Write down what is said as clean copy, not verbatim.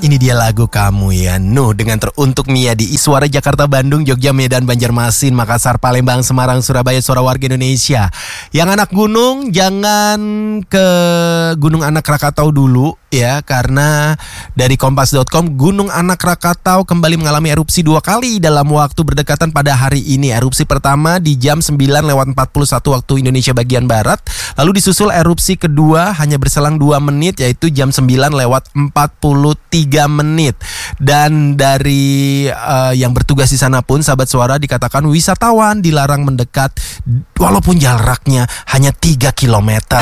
Ini dia lagu kamu ya Nuh dengan teruntuk Mia di Iswara Jakarta, Bandung, Jogja, Medan, Banjarmasin, Makassar, Palembang, Semarang, Surabaya, suara warga Indonesia. Yang anak gunung jangan ke Gunung Anak Krakatau dulu ya, karena dari kompas.com Gunung Anak Krakatau kembali mengalami erupsi 2 kali dalam waktu berdekatan pada hari ini. Erupsi pertama di jam 9:41 waktu Indonesia bagian Barat, lalu disusul erupsi kedua hanya berselang 2 menit yaitu jam 9:43 menit. Dan dari yang bertugas di sana pun sahabat suara dikatakan wisatawan dilarang mendekat walaupun jaraknya hanya 3 km.